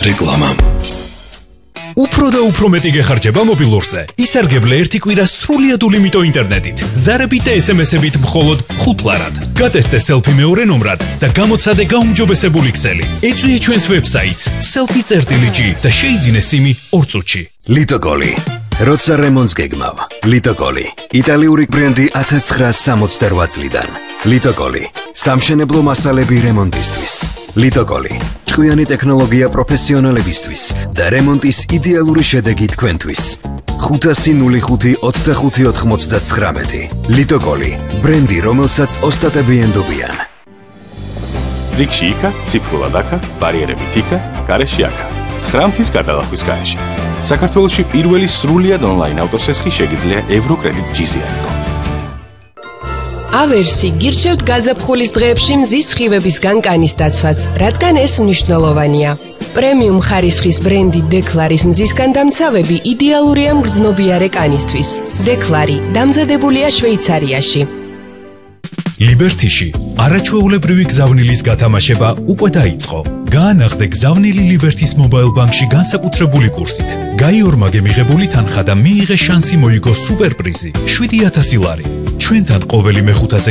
რეკლამა. უფრო და უფრო მეტი გეხარჯება მობილურზე. ისარგებლე ერთი კვირა სრულიად ულიმიტო ინტერნეტით. ზარებით და SMS-ებით მხოლოდ 5 ლარად. გატესტე სელფი მეორე ნომრად და გამოცადე გაუმჯობესებული ქსელი. ეწვიე ჩვენს ვებსაიტს selfie.g და შეიძინე სიმი 2 წუთში. ლიტოკოლი. როცა რემონტს გეგმავ. ლიტოკოლი. იტალიური ბრენდი 1968 წლიდან. ლიტოკოლი. სამშენებლო მასალები რემონტისთვის. ლიტოკოლი. ჭკვიანი ტექნოლოგია პროფესიონალებისთვის და რემონტის იდეალური შედეგი თქვენთვის. 500-05-25-99. ლიტოკოლი. ბრენდი, რომელსაც ოსტატები ენდობიან. რიგში იქა, ციფრულად აქა, ბარიერებით იქა, გარეშე აქა. 9 მთის გადალახვის გარეშე. საქართველოში პირველი სრულიად ონლაინ ავტოსესხი შეგიძლია ევროკრედიტ GC აიღო. ავერსი გირჩევთ გაზაფხულის დღეებში მზის სხივებისგან კანის დაცვას, რადგან ეს მნიშვნელოვანია. პრემიუმ ხარისხის ბრენდი დეკლარის მზისგან დამცავები იდეალურია მგრძნობიარე კანისთვის. დეკლარი დამზადებულია შვეიცარიაში. ლიბერთიში არაჩვეულებრივი გზავნილის გათამაშება უკვე დაიწყო. გაანახდე გზავნილი ლიბერთის მობაილ ბანკში განსაკუთრებული კურსით. გაიორმაგე მიღებული თანხა და მიიღე შანსი მოიგო სუპერპრიზი 7000 ლარი. ჩვენთან ყოველი მეხუთაზე